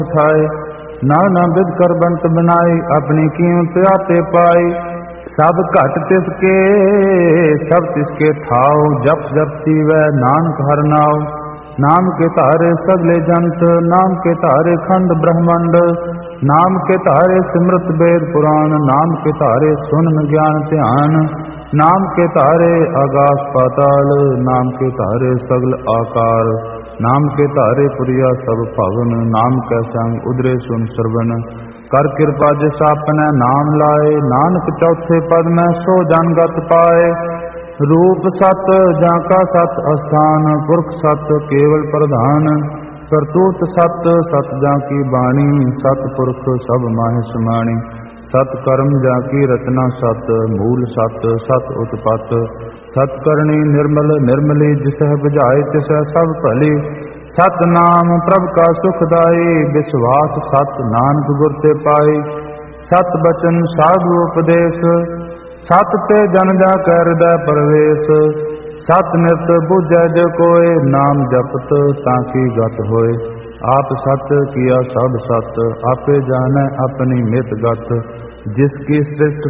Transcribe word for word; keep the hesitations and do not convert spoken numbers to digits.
उठाए। नाना बिद कर बंत बनाई, अपनी कीमत आते पाई। सब घट तिसके सब तिसके ठाओ, जप जप सीवै नानक हर नाओ। नाम के तारे सगले जंत, नाम के तारे खंड ब्रह्मंड। नाम के तारे सिमृत वेद पुराण, नाम के तारे सुन ज्ञान ध्यान। नाम के तारे आकाश पाताल, नाम के तारे सगल आकार। नाम के तारे पुरिया सब भवन, नाम कै संग उदरे सुन श्रवण। कर कृपा जिस आपने नाम लाए, नानक चौथे पद में सो जन गत पाए। रूप सत जाका सत अस्थान, पुरख सत केवल प्रधान। करतूत सत सत जाकी बाणी, सत पुरख सब माहि समाणी। सत कर्म जाकी रचना सत, मूल सत सत उत्पत। सत करणी निर्मल निर्मली, जिसह बुझाए तिसह सब भली। सत नाम प्रभ का सुखदाई, विश्वास सत नानक गुर ते पाई। सत बचन साधु उपदेश, सत ते जन जा कै हृदय प्रवेश। सत नित बुझै जो कोय, नाम जपत ताकि गत होय। आप सत किया सब सत, आपे जानै अपनी मित गत। जिसकी सृष्ट